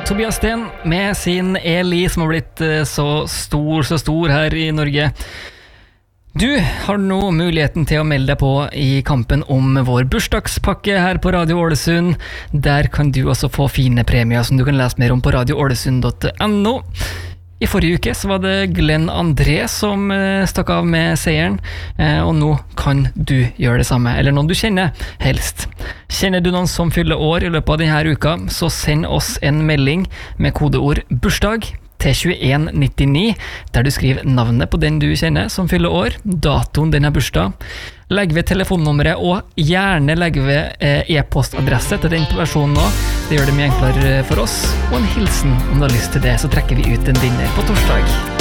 Tobias Sten med sin Eli som har blitt så stor her i Norge. Du har nå muligheten til å melde deg på i kampen om vår bursdagspakke her på Radio Ålesund. Der kan du også få fine premier som du kan lese mer om på radioålesund.no. I forrige uke så var det Glenn André som stakk av med seieren, og nå kan du gjøre det samme, eller noen du kjenner helst. Kjenner du noen som fyller år i løpet av denne uka, så send oss en melding med kodeord bursdag til 2199, der du skriver navnet på den du kjenner som fyller år, datoen den har bursdag, legg ved telefonnummeret og gjerne legg ved e-postadresse til den personen også. Det gjør det mye enklere for oss, og en hilsen om du har lyst til det, så trekker vi ut en vinner på torsdag.